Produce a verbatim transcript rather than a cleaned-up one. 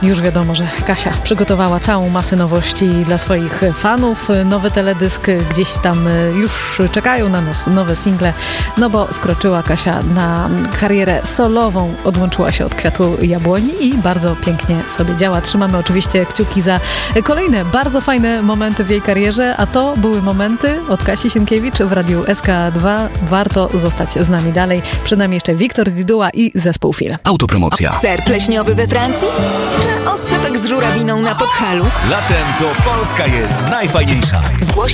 Już wiadomo, że Kasia przygotowała całą masę nowości dla swoich fanów. Nowy teledysk, gdzieś tam już czekają na nas nowe single, no bo wkroczyła Kasia na karierę solową, odłączyła się od kwiatu jabłoni i bardzo pięknie sobie działa. Trzymamy oczywiście kciuki za kolejne bardzo fajne momenty w jej karierze, a to były momenty od Kasi Sienkiewicz w Radiu S K dwa. Warto zostać z nami dalej. Przed nami jeszcze Wiktor Diduła i zespół Fil. Autopromocja. Ser pleśniowy we Francji? Czy oscypek z żurawiną na Podhalu? Latem to Polska jest najfajniejsza. Zgłoś